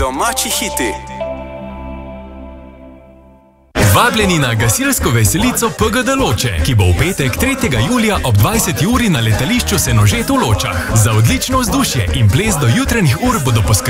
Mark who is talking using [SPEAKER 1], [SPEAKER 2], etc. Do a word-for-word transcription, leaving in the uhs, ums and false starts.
[SPEAKER 1] Domači hiti.
[SPEAKER 2] Vabljeni na gasilsko veselico P G D Loče, ki bo v petek tretjega julija ob dvajseti uri na letališču Senožet v Ločah. Za odlično vzdušje in ples do jutranjih ur bodo poskrbeli